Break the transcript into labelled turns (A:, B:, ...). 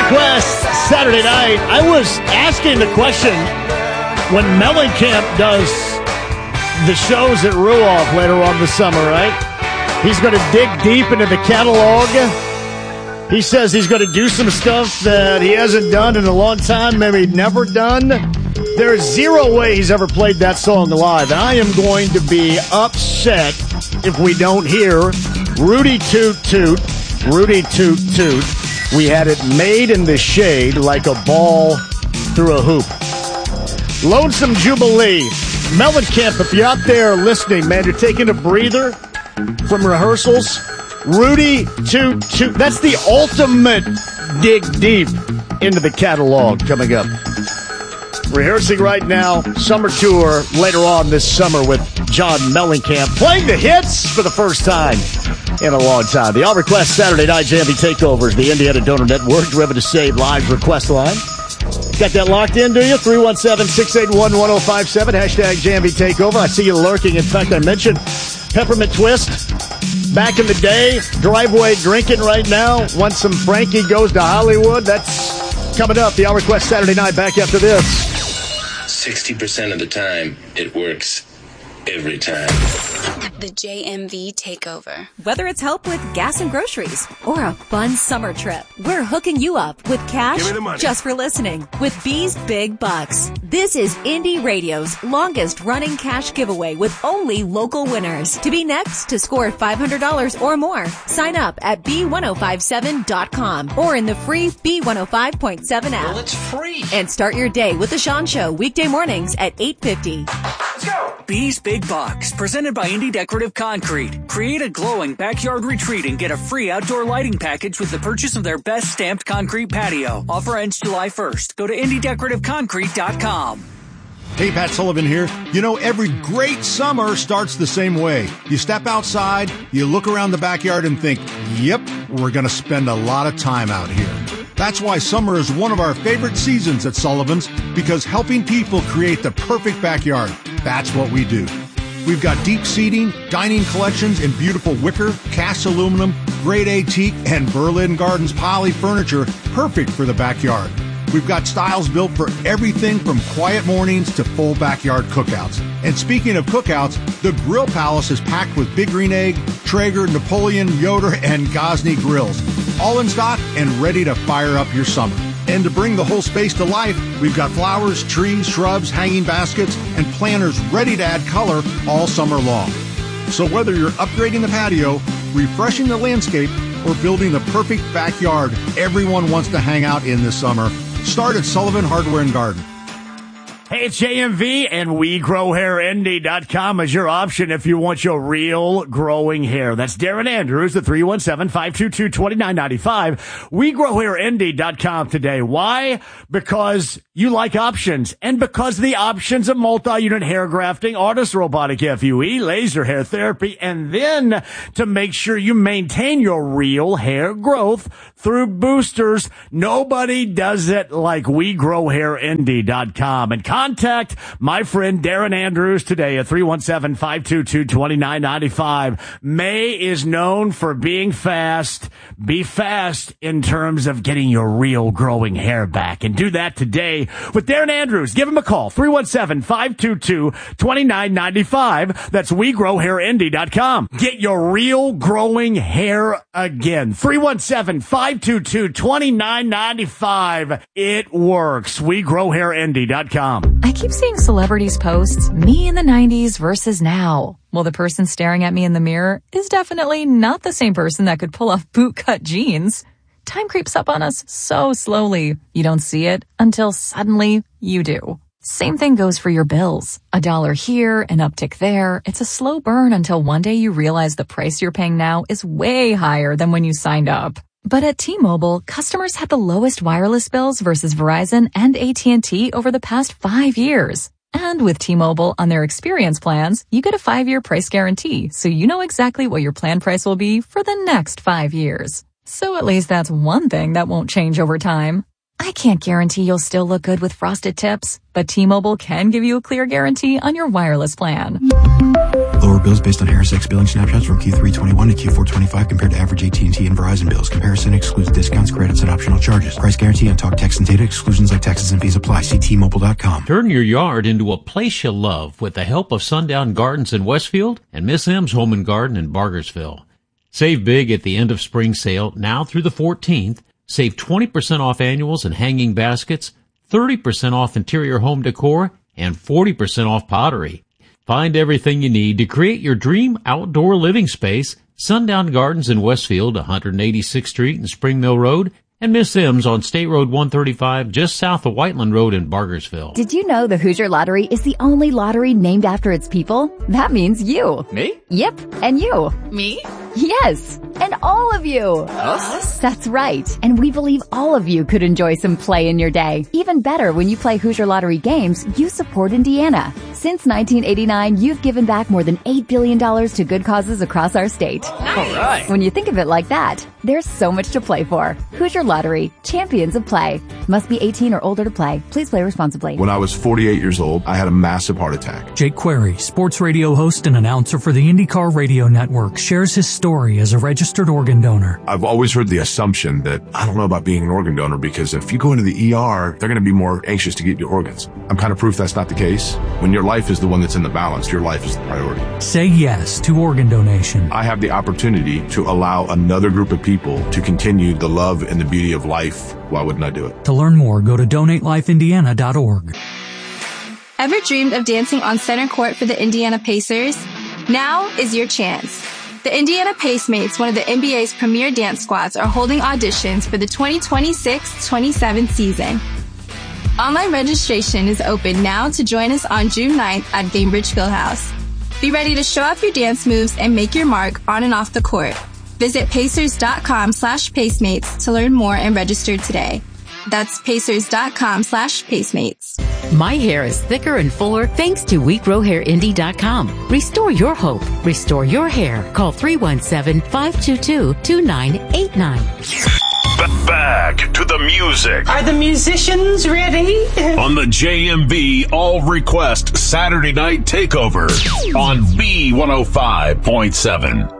A: Request Saturday night. I was asking the question when Mellencamp does the shows at Ruoff later on this summer, right? He's going to dig deep into the catalog. He says he's going to do some stuff that he hasn't done in a long time, maybe never done. There's zero way he's ever played that song live. And I am going to be upset if we don't hear Rudy Toot Toot. Rudy Toot Toot. We had it made in the shade like a ball through a hoop. Lonesome Jubilee. Mellencamp, if you're out there listening, man, you're taking a breather from rehearsals. Rudy Toot Toot. That's the ultimate dig deep into the catalog coming up. Rehearsing right now. Summer tour later on this summer with John Mellencamp. Playing the hits for the first time in a long time. The All Request Saturday Night JMV Takeovers, the Indiana Donor Network, River to Save Live request line. Got that locked in, do you? 317-681-1057, hashtag JMV Takeover. I see you lurking. In fact, I mentioned Peppermint Twist. Back in the day, driveway drinking right now. Once some Frankie Goes to Hollywood, that's coming up. The All Request Saturday Night, back after this.
B: 60% of the time, it works every time.
C: The JMV Takeover.
D: Whether it's help with gas and groceries or a fun summer trip, we're hooking you up with cash just for listening with B's Big Bucks. This is Indie Radio's longest running cash giveaway with only local winners. To be next to score $500 or more, sign up at B1057.com or in the free B105.7 app.
B: Well, it's free.
D: And start your day with The Sean Show weekday mornings at 8:50.
B: Let's go.
E: B's Big Bucks, presented by Indy Decorative Concrete. Create a glowing backyard retreat and get a free outdoor lighting package with the purchase of their best stamped concrete patio. Offer ends July 1st. Go to IndyDecorativeConcrete.com.
F: Hey, Pat Sullivan here. You know, every great summer starts the same way. You step outside, you look around the backyard and think, yep, we're going to spend a lot of time out here. That's why summer is one of our favorite seasons at Sullivan's, because helping people create the perfect backyard, that's what we do. We've got deep seating, dining collections in beautiful wicker, cast aluminum, grade A teak, and Berlin Gardens poly furniture, perfect for the backyard. We've got styles built for everything from quiet mornings to full backyard cookouts. And speaking of cookouts, the Grill Palace is packed with Big Green Egg, Traeger, Napoleon, Yoder, and Gosney grills. All in stock and ready to fire up your summer. And to bring the whole space to life, we've got flowers, trees, shrubs, hanging baskets, and planters ready to add color all summer long. So whether you're upgrading the patio, refreshing the landscape, or building the perfect backyard everyone wants to hang out in this summer, start at Sullivan Hardware and Garden.
A: Hey, it's JMV, and WeGrowHairND.com is your option if you want your real growing hair. That's Darren Andrews at 317-522-2995. WeGrowHairND.com today. Why? Because you like options, and because the options of multi-unit hair grafting, artist robotic FUE, laser hair therapy, and then to make sure you maintain your real hair growth through boosters. Nobody does it like WeGrowHairND.com. And contact my friend Darren Andrews today at 317-522-2995. May is known for being fast. Be fast in terms of getting your real growing hair back. And do that today with Darren Andrews. Give him a call, 317-522-2995. That's WeGrowHairND.com. Get your real growing hair again. 317-522-2995. It works. WeGrowHairND.com.
G: I keep seeing celebrities post me in the 90s versus now. Well, the person staring at me in the mirror is definitely not the same person that could pull off bootcut jeans. Time creeps up on us so slowly. You don't see it until suddenly you do. Same thing goes for your bills. $1 here, an uptick there. It's a slow burn until one day you realize the price you're paying now is way higher than when you signed up. But at T-Mobile, customers had the lowest wireless bills versus Verizon and AT&T over the past 5 years. And with T-Mobile on their experience plans, you get a 5-year price guarantee, so you know exactly what your plan price will be for the next 5 years. So at least that's one thing that won't change over time. I can't guarantee you'll still look good with frosted tips, but T-Mobile can give you a clear guarantee on your wireless plan.
H: Lower bills based on Harris X billing snapshots from Q3 21 to Q4 25 compared to average AT&T and Verizon bills. Comparison excludes discounts, credits, and optional charges. Price guarantee on talk, text, and data. Exclusions like taxes and fees apply. See T-Mobile.com.
I: Turn your yard into a place you love with the help of Sundown Gardens in Westfield and Miss M's Home and Garden in Bargersville. Save big at the end of spring sale now through the 14th. Save 20% off annuals and hanging baskets, 30% off interior home decor, and 40% off pottery. Find everything you need to create your dream outdoor living space. Sundown Gardens in Westfield, 186th Street and Spring Mill Road, and Miss M's on State Road 135 just south of Whiteland Road in Bargersville.
J: Did you know the Hoosier Lottery is the only lottery named after its people? That means you.
K: Me?
J: Yep, and you.
C: Me?
J: Yes, and all of you.
K: Us?
J: That's right. And we believe all of you could enjoy some play in your day. Even better, when you play Hoosier Lottery games, you support Indiana. Since 1989, you've given back more than $8 billion to good causes across our state.
K: Nice. All right.
J: When you think of it like that, there's so much to play for. Hoosier Lottery, champions of play. Must be 18 or older to play. Please play responsibly.
L: When I was 48 years old, I had a massive heart attack.
E: Jake Query, sports radio host and announcer for the IndyCar Radio Network, shares his story as a registered organ donor.
L: I've always heard the assumption that I don't know about being an organ donor because if you go into the ER, they're going to be more anxious to get your organs. I'm kind of proof that's not the case. When your life is the one that's in the balance, your life is the priority.
E: Say yes to organ donation.
L: I have the opportunity to allow another group of people to continue the love and the beauty of life. Why wouldn't I do it?
E: To learn more, go to donatelifeindiana.org.
M: Ever dreamed of dancing on center court for the Indiana Pacers? Now is your chance. The Indiana Pacemates, one of the NBA's premier dance squads, are holding auditions for the 2026-27 season. Online registration is open now to join us on June 9th at Gainbridge Fieldhouse. Be ready to show off your dance moves and make your mark on and off the court. Visit pacers.com/pacemates to learn more and register today. That's pacers.com/pacemates.
N: My hair is thicker and fuller thanks to WeGrowHairIndy.com. Restore your hope. Restore your hair. Call 317-522-2989.
O: Back to the music.
P: Are the musicians ready?
O: On the JMV All Request Saturday Night Takeover on B105.7.